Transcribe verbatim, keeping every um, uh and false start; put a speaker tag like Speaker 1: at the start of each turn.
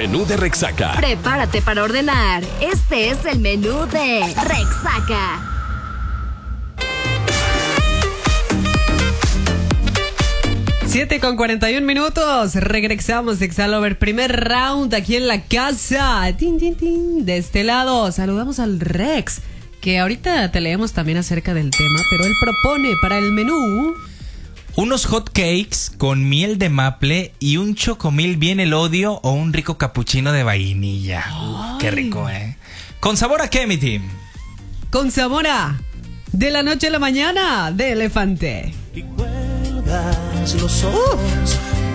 Speaker 1: menú de Rexaca.
Speaker 2: Prepárate para ordenar. Este es el menú de Rexaca.
Speaker 3: siete con cuarenta y un minutos. Regresamos de Exalover. Primer round aquí en la casa. Tin, tin, tin. De este lado, saludamos al Rex, que ahorita te leemos también acerca del tema, pero él propone para el menú
Speaker 4: unos hot cakes con miel de maple y un chocomil bien elodio o un rico capuchino de vainilla. Uf, qué rico, ¿eh? ¿Con sabor a qué, mi team?
Speaker 3: Con sabor a de la noche a la mañana de elefante.
Speaker 5: Y cuelgas los ojos.